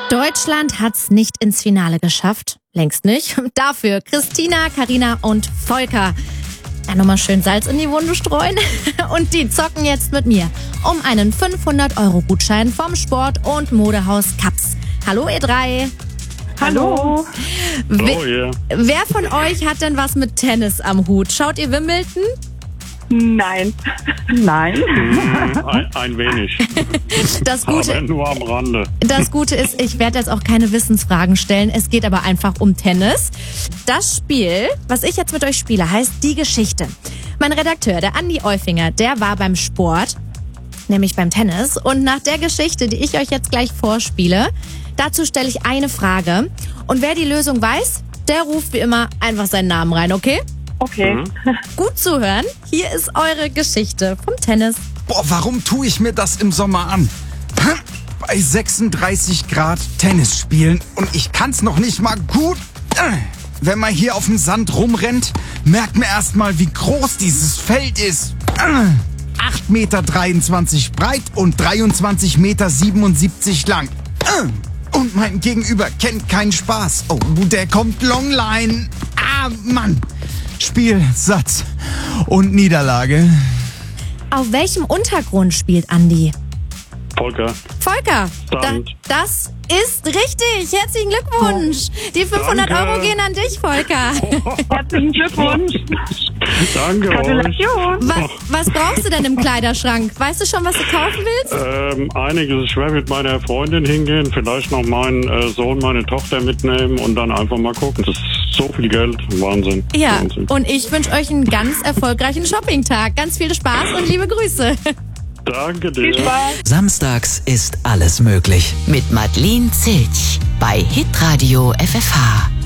Deutschland hat's nicht ins Finale geschafft. Längst nicht. Dafür Christina, Carina und Volker. Ja, nochmal schön Salz in die Wunde streuen. Und die zocken jetzt mit mir um einen 500-Euro-Gutschein vom Sport- und Modehaus Kaps. Hallo ihr drei. Hallo. Wer von euch hat denn was mit Tennis am Hut? Schaut ihr Wimbledon? Nein. Nein. Ein wenig. Aber nur am Rande. Das Gute ist, ich werde jetzt auch keine Wissensfragen stellen. Es geht aber einfach um Tennis. Das Spiel, was ich jetzt mit euch spiele, heißt Die Geschichte. Mein Redakteur, der Andi Eufinger, der war beim Sport, nämlich beim Tennis. Und nach der Geschichte, die ich euch jetzt gleich vorspiele, dazu stelle ich eine Frage. Und wer die Lösung weiß, der ruft wie immer einfach seinen Namen rein, okay? Okay. Gut zuhören. Hier ist eure Geschichte vom Tennis. Boah, warum tue ich mir das im Sommer an? Bei 36 Grad Tennis spielen und ich kann's noch nicht mal gut. Wenn man hier auf dem Sand rumrennt, merkt man erst mal, wie groß dieses Feld ist. 8,23 Meter breit und 23,77 Meter lang. Und mein Gegenüber kennt keinen Spaß. Oh, der kommt Longline. Ah, Mann. Spiel, Satz und Niederlage. Auf welchem Untergrund spielt Andi? Volker. Das ist richtig. Herzlichen Glückwunsch. Die 500 Danke. Euro gehen an dich, Volker. Herzlichen Glückwunsch. Danke Gratulation. Was brauchst du denn im Kleiderschrank? Weißt du schon, was du kaufen willst? euch. Einiges. Ich werde mit meiner Freundin hingehen, vielleicht noch meinen Sohn, meine Tochter mitnehmen und dann einfach mal gucken. Das ist so viel Geld. Wahnsinn. Ja, Wahnsinn. und ich wünsche euch einen ganz erfolgreichen Shoppingtag. Ganz viel Spaß und liebe Grüße. Danke dir. Viel Spaß. Samstags ist alles möglich. Mit Madeleine Zilch bei Hitradio FFH.